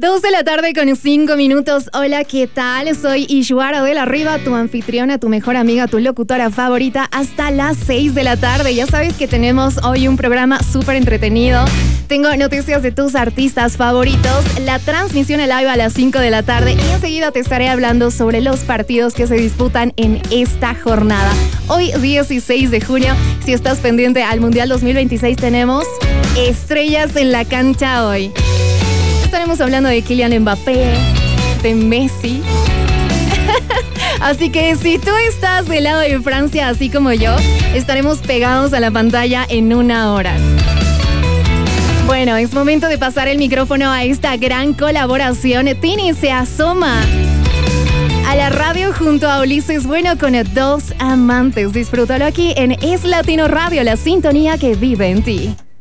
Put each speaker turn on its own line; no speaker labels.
2 de la tarde con 5 minutos. Hola, ¿qué tal? Soy Ishuara de la Riva, tu anfitriona, tu mejor amiga, tu locutora favorita, hasta las 6 de la tarde. Ya sabes que tenemos hoy un programa súper entretenido. Tengo noticias de tus artistas favoritos, la transmisión en live a las 5 de la tarde y enseguida te estaré hablando sobre los partidos que se disputan en esta jornada. Hoy, 16 de junio, si estás pendiente al Mundial 2026, tenemos estrellas en la cancha hoy. Estaremos hablando de Kylian Mbappé, de Messi. Así que si tú estás del lado de Francia, así como yo, estaremos pegados a la pantalla en una hora. Bueno, es momento de pasar el micrófono a esta gran colaboración. Tini se asoma a la radio junto a Ulises Bueno con Dos Amantes. Disfrútalo aquí en Es Latino Radio, la sintonía que vive en ti.